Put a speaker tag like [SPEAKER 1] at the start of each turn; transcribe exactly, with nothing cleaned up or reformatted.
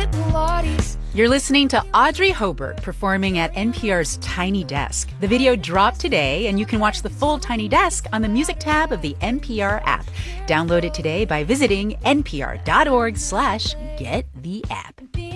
[SPEAKER 1] at the Lotties.
[SPEAKER 2] You're listening to Audrey Hobart performing at N P R's Tiny Desk. The video dropped today, and you can watch the full Tiny Desk on the music tab of the N P R app. Download it today by visiting npr.org slash get the app.